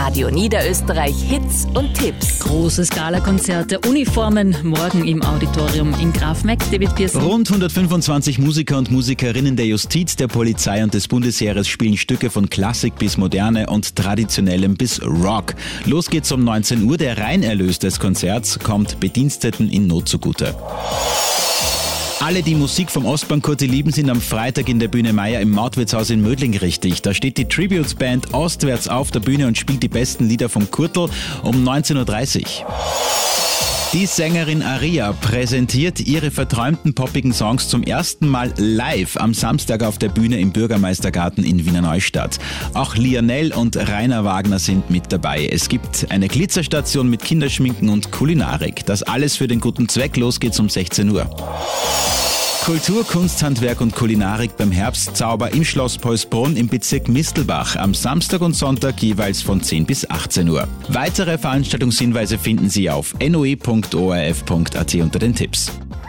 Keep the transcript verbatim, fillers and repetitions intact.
Radio Niederösterreich Hits und Tipps. Große Skala-Konzerte, Uniformen, morgen im Auditorium in Grafmeck. David Pearson. Rund hundertfünfundzwanzig Musiker und Musikerinnen der Justiz, der Polizei und des Bundesheeres spielen Stücke von Klassik bis Moderne und Traditionellem bis Rock. Los geht's um neunzehn Uhr. Der Reinerlös des Konzerts kommt Bediensteten in Not zugute. Alle, die Musik vom Ostbahnkurti lieben, sind am Freitag in der Bühne Meier im Mautwirtshaus in Mödling richtig. Da steht die Tributes-Band Ostwärts auf der Bühne und spielt die besten Lieder vom Kurtl um neunzehn Uhr dreißig. Die Sängerin Aria präsentiert ihre verträumten poppigen Songs zum ersten Mal live am Samstag auf der Bühne im Bürgermeistergarten in Wiener Neustadt. Auch Lionel und Rainer Wagner sind mit dabei. Es gibt eine Glitzerstation mit Kinderschminken und Kulinarik. Das alles für den guten Zweck. Los geht's um sechzehn Uhr. Kultur, Kunsthandwerk und Kulinarik beim Herbstzauber im Schloss Polsbrunn im Bezirk Mistelbach am Samstag und Sonntag jeweils von zehn bis achtzehn Uhr. Weitere Veranstaltungshinweise finden Sie auf n o e punkt o r f punkt a t unter den Tipps.